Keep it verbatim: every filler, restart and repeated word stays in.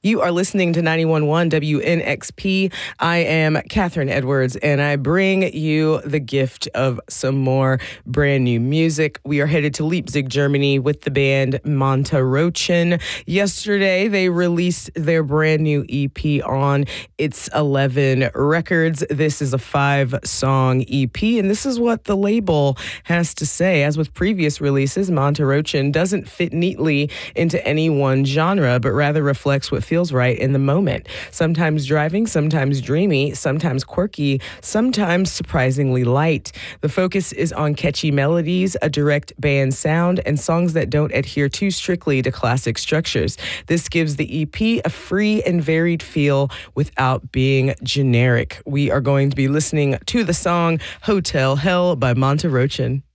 You are listening to ninety-one point one W N X P. I am Catherine Edwards, and I bring you the gift of some more brand new music. We are headed to Leipzig, Germany with the band Monterrochen. Yesterday, they released their brand new E P on It's eleven Records. This is a five-song E P, and this is what the label has to say. As with previous releases, Monterrochen doesn't fit neatly into any one genre, but rather reflects what feels right in the moment. Sometimes driving, sometimes dreamy, sometimes quirky, sometimes surprisingly light. The focus is on catchy melodies, a direct band sound, and songs that don't adhere too strictly to classic structures. This gives the E P a free and varied feel without being generic. We are going to be listening to the song Hotel Hell by Monterrochen.